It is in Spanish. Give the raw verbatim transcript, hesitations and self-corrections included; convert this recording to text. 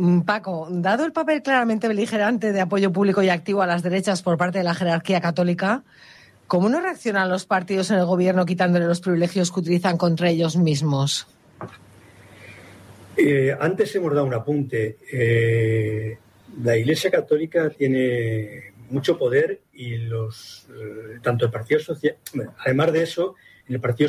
Paco, dado el papel claramente beligerante de apoyo público y activo a las derechas por parte de la jerarquía católica, ¿cómo no reaccionan los partidos en el gobierno quitándole los privilegios que utilizan contra ellos mismos? Eh, antes hemos dado un apunte. Eh, la Iglesia Católica tiene mucho poder y los eh, tanto el Partido Social, además de eso, en el Partido